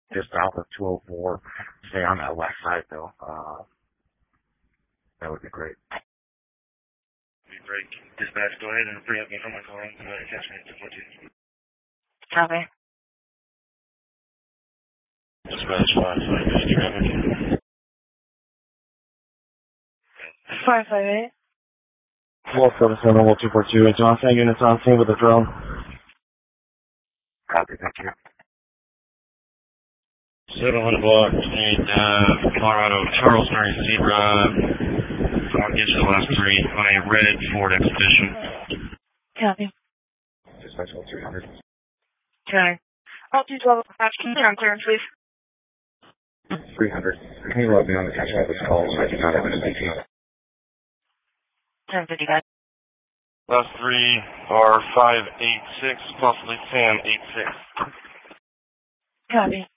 just south of 204. Stay on that west side, though. That would be great. Be great. Dispatch, go ahead and free up me from my car. Attachment to 14. Copy. Dispatch 558 traffic. 558. 1277-1242. Johnson units on scene with a drone. Copy, thank you. 700 block between Colorado, Charles, Murray, Zebra. I'll get you the last three on a red Ford Expedition. Copy. Dispatch 300. Okay. All 212 can you on clearance, please? 300. Can you let me on the catch of this call so I do not have an SAT? 1055. Last three are 586, possibly Sam 86. Copy.